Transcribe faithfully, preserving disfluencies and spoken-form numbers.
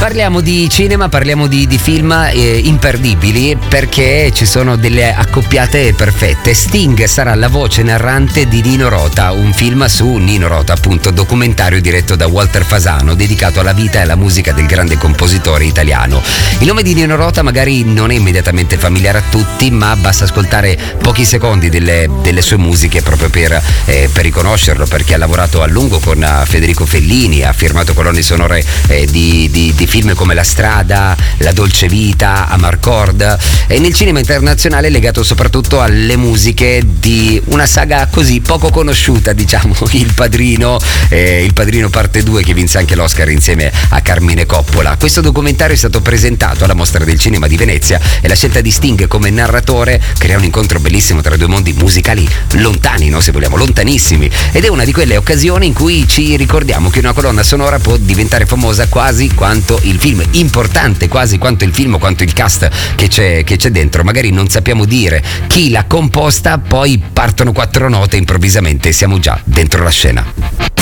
parliamo di cinema, parliamo di, di film eh, imperdibili, perché ci sono delle accoppiate perfette. Sting sarà la voce narrante di Nino Rota, un film su Nino Rota, appunto, documentario diretto da Walter Fasano, dedicato alla vita e alla musica del grande compositore italiano. Il nome di Nino Rota magari non è immediatamente familiare a tutti, ma basta ascoltare pochi secondi delle, delle sue musiche proprio per, eh, per riconoscerlo, perché ha lavorato a lungo con uh, Federico Fellini, ha firmato colonne sonore eh, di, di, di film come La Strada, La Dolce Vita, Amarcord, e nel cinema internazionale è legato soprattutto alle musiche di una saga così poco conosciuta, diciamo, Il Padrino, eh, Il Padrino parte due, che vinse anche l'Oscar insieme a Carmine Coppola. Questo documentario è stato presentato alla Mostra del Cinema di Venezia e la scelta di Sting come narratore crea un incontro bellissimo tra due mondi musicali lontani, no? Se vogliamo, lontanissimi, ed è una di quelle occasioni in cui ci ricordiamo che una colonna sonora può diventare famosa quasi quanto il film, importante quasi quanto il film, quanto il cast che c'è, che c'è dentro. Magari non sappiamo dire chi l'ha composta, poi partono quattro note improvvisamente e siamo già dentro la scena.